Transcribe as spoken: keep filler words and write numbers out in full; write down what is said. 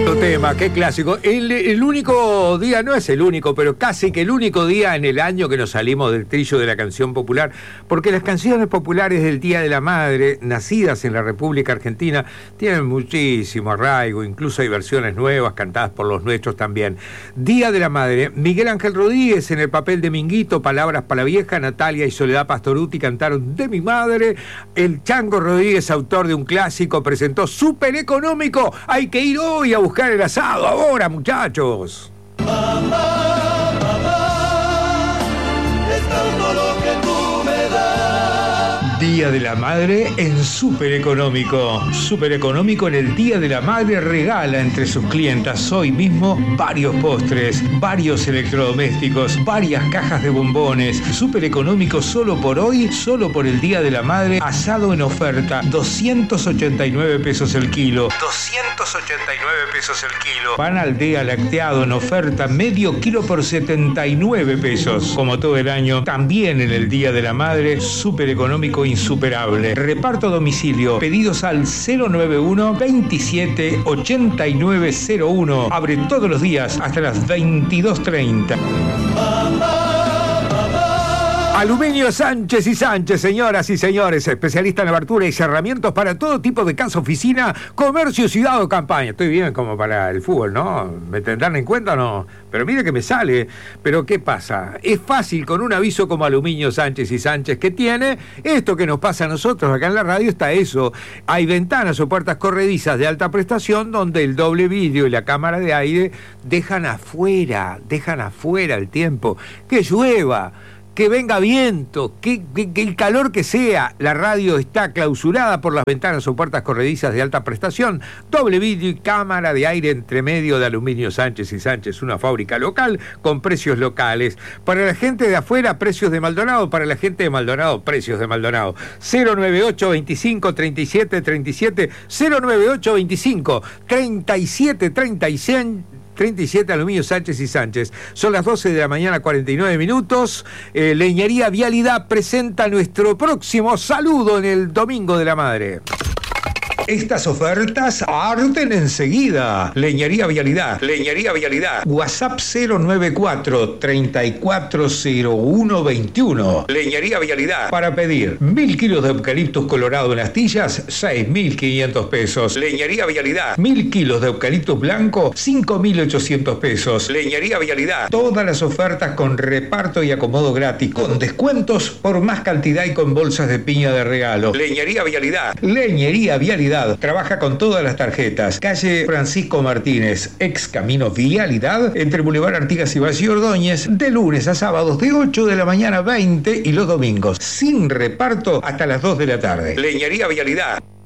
Tremendo tema, qué clásico. El, el único día, no es el único, pero casi que el único día en el año que nos salimos del trillo de la canción popular, porque las canciones populares del Día de la Madre, nacidas en la República Argentina, tienen muchísimo arraigo, incluso hay versiones nuevas cantadas por los nuestros también. Día de la Madre, Miguel Ángel Rodríguez en el papel de Minguito, Palabras para la Vieja, Natalia y Soledad Pastorutti cantaron De mi Madre, el Chango Rodríguez, autor de un clásico, presentó Súper Económico. Hay que ir hoy a buscar el asado, ahora, muchachos. Mamá, mamá, es tanto lo que tú me das. Día de la Madre en Súper Económico. Súper Económico en el Día de la Madre regala entre sus clientas hoy mismo varios postres, varios electrodomésticos, varias cajas de bombones. Súper Económico solo por hoy, solo por el Día de la Madre, asado en oferta, doscientos ochenta y nueve pesos el kilo. doscientos ochenta y nueve pesos el kilo. Pan Aldea lacteado en oferta, medio kilo por setenta y nueve pesos. Como todo el año, también en el Día de la Madre, Súper Económico insuperable. Reparto a domicilio. Pedidos al cero nueve uno, veintisiete, ochenta y nueve cero uno. Abre todos los días hasta las veintidós treinta. Aluminio Sánchez y Sánchez, señoras y señores, especialista en abertura y cerramientos para todo tipo de casa, oficina, comercio, ciudad o campaña. Estoy bien como para el fútbol, ¿no? ¿Me tendrán en cuenta o no? Pero mire que me sale. Pero ¿qué pasa? Es fácil con un aviso como Aluminio Sánchez y Sánchez que tiene esto que nos pasa a nosotros acá en la radio. Está eso. Hay ventanas o puertas corredizas de alta prestación donde el doble vidrio y la cámara de aire dejan afuera, dejan afuera el tiempo. Que llueva, que venga viento, que, que, que el calor que sea, la radio está clausurada por las ventanas o puertas corredizas de alta prestación, doble vidrio y cámara de aire entre medio de Aluminio Sánchez y Sánchez, una fábrica local con precios locales. Para la gente de afuera, precios de Maldonado; para la gente de Maldonado, precios de Maldonado. cero nueve ocho, veinticinco, treinta y siete, treinta y siete, cero nueve ocho, veinticinco, treinta y siete, treinta y seis, treinta y siete, Aluminio Sánchez y Sánchez. Son las doce de la mañana, cuarenta y nueve minutos. Eh, Leñería Vialidad presenta nuestro próximo saludo en el Domingo de la Madre. Estas ofertas arden enseguida. Leñería Vialidad. Leñería Vialidad. WhatsApp cero nueve cuatro, treinta y cuatro cero uno veintiuno. Leñería Vialidad. Para pedir mil kilos de eucaliptus colorado en astillas, seis mil quinientos pesos. Leñería Vialidad. Mil kilos de eucaliptus blanco, cinco mil ochocientos pesos. Leñería Vialidad. Todas las ofertas con reparto y acomodo gratis, con descuentos por más cantidad y con bolsas de piña de regalo. Leñería Vialidad. Leñería Vialidad. Trabaja con todas las tarjetas. Calle Francisco Martínez, ex Camino Vialidad, entre Boulevard Artigas y Valle Ordóñez, de lunes a sábados de ocho de la mañana a veinte y los domingos sin reparto hasta las dos de la tarde. Leñería Vialidad.